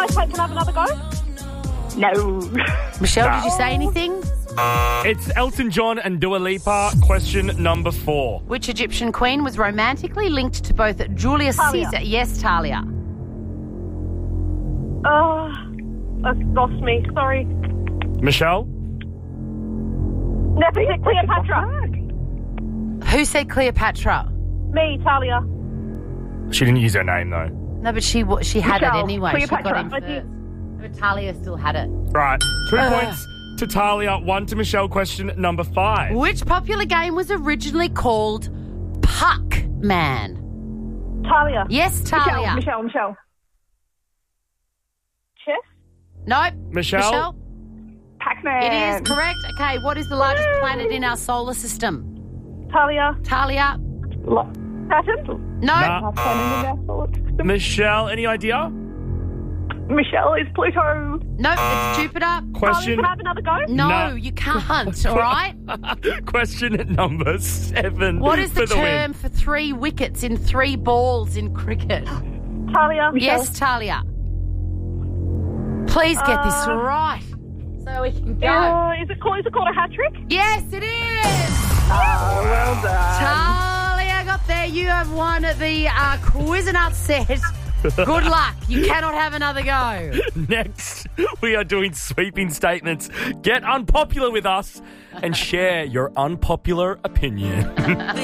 Can I have another go? No. Michelle, did you say anything? It's Elton John and Dua Lipa. Question number 4. Which Egyptian queen was romantically linked to both Julius Talia. Caesar? Yes, Talia. That's lost me. Sorry. Michelle? Nefertiti, Cleopatra. Who said Cleopatra? Me, Talia. She didn't use her name, though. No, but she had Michelle, it anyway. She got Cleopatra. in I first. did. But Talia still had it. Right. 2 points to Talia, 1 to Michelle. Question number 5. Which popular game was originally called Puck-Man? Talia. Yes, Talia. Michelle. Chess. Nope. Michelle? Pac-Man. It is correct. Okay, what is the largest planet in our solar system? Talia. Talia? Saturn. No. Nah. Michelle, any idea? Michelle is Pluto. No, it's Jupiter. Question. Can I have another go? No, No. you can't, all right? Question number 7. What is the for win. term for 3 wickets in 3 balls in cricket? Talia. Yes, Talia. Please get this right so we can go. Is it called a hat trick? Yes, it is. Oh, well done. Talia got there. You have won the Cuisinart set. Good luck. You cannot have another go. Next, we are doing sweeping statements. Get unpopular with us and share your unpopular opinion.